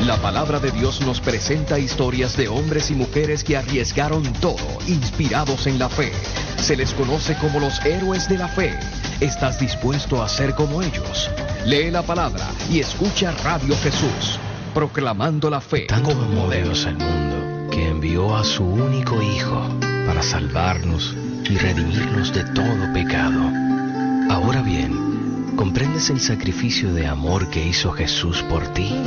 La palabra de Dios nos presenta historias de hombres y mujeres que arriesgaron todo, inspirados en la fe. Se les conoce como los héroes de la fe. ¿Estás dispuesto a ser como ellos? Lee la palabra y escucha Radio Jesús, proclamando la fe Tanto como amó modelo. Dios al mundo, que envió a su único Hijo para salvarnos y redimirnos de todo pecado. Ahora bien, ¿comprendes el sacrificio de amor que hizo Jesús por ti?